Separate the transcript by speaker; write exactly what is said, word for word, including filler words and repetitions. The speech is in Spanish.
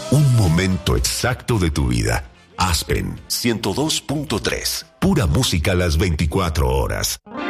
Speaker 1: Un momento exacto de tu vida. Aspen ciento dos punto tres. Pura música las veinticuatro horas.